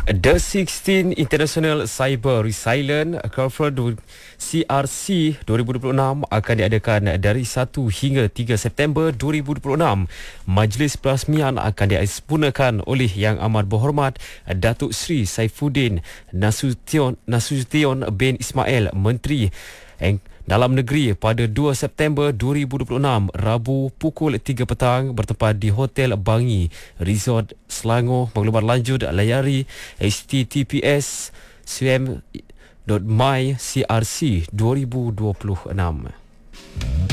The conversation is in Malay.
The 16 International Cyber Resilient Conference CRC 2026 akan diadakan dari 1 hingga 3 September 2026. Majlis perasmian akan disempurnakan oleh Yang Amat Berhormat Datuk Seri Saifuddin Nasution bin Ismail, Menteri Dalam Negeri pada 2 September 2026, Rabu pukul 3 petang bertempat di Hotel Bangi Resort Selangor. Maklumat lanjut layari https://swm.mycrc2026.